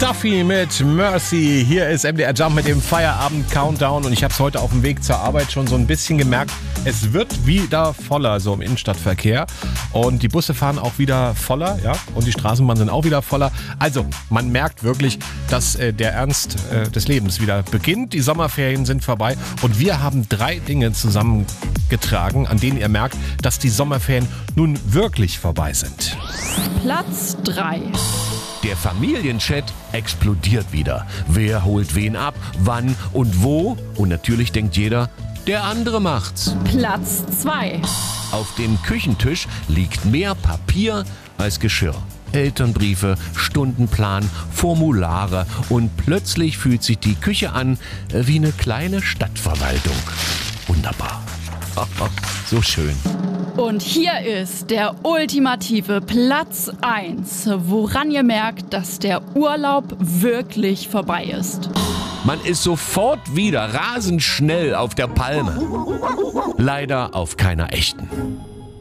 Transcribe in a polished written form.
Duffy mit Mercy. Hier ist MDR Jump mit dem Feierabend-Countdown und ich habe es heute auf dem Weg zur Arbeit schon so ein bisschen gemerkt. Es wird wieder voller, so im Innenstadtverkehr, und die Busse fahren auch wieder voller, ja, und die Straßenbahnen sind auch wieder voller. Also man merkt wirklich, dass der Ernst des Lebens wieder beginnt. Die Sommerferien sind vorbei und wir haben 3 Dinge zusammengetragen, an denen ihr merkt, dass die Sommerferien nun wirklich vorbei sind. Platz 3. Der Familienchat explodiert wieder. Wer holt wen ab, wann und wo? Und natürlich denkt jeder, der andere macht's. Platz 2. Auf dem Küchentisch liegt mehr Papier als Geschirr. Elternbriefe, Stundenplan, Formulare und plötzlich fühlt sich die Küche an wie eine kleine Stadtverwaltung. Wunderbar. So schön. Und hier ist der ultimative Platz 1, woran ihr merkt, dass der Urlaub wirklich vorbei ist. Man ist sofort wieder rasend schnell auf der Palme. Leider auf keiner echten.